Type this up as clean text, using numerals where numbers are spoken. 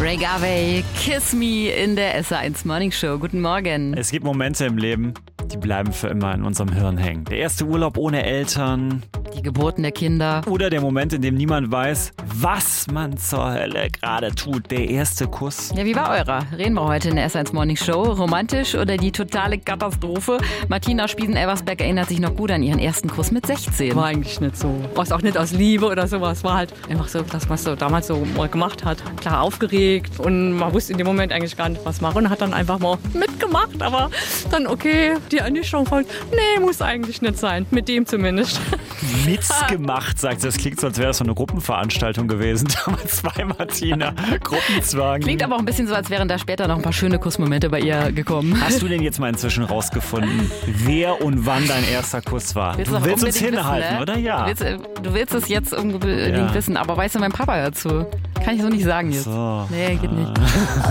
Ray Garvey, Kiss Me in der SR1 Morning Show. Guten Morgen. Es gibt Momente im Leben, die bleiben für immer in unserem Hirn hängen. Der erste Urlaub ohne Eltern. Die Geburten der Kinder. Oder der Moment, in dem niemand weiß, was man zur Hölle gerade tut. Der erste Kuss. Ja, wie war eurer? Reden wir heute in der SR1 Morning Show. Romantisch oder die totale Katastrophe? Martina Spiesen-Elversberg erinnert sich noch gut an ihren ersten Kuss mit 16. War eigentlich nicht so. War es auch nicht aus Liebe oder sowas. War halt einfach so, das, was man damals so mal gemacht hat. Klar aufgeregt und man wusste in dem Moment eigentlich gar nicht, was machen. Und hat dann einfach mal mitgemacht. Aber dann, okay, die Ernüchterung folgt. Nee, muss eigentlich nicht sein. Mit dem zumindest. Mitgemacht, sagt sie. Das klingt so, als wäre das so eine Gruppenveranstaltung gewesen. Damals bei Martina. Gruppenzwang. Klingt aber auch ein bisschen so, als wären da später noch ein paar schöne Kussmomente bei ihr gekommen. Hast du denn jetzt mal inzwischen rausgefunden, wer und wann dein erster Kuss war? Du willst uns hinhalten, wissen, ne? oder? Ja. Du willst es jetzt unbedingt wissen, aber weißt du, mein Papa dazu? Kann ich so nicht sagen jetzt. So. Nee, geht nicht.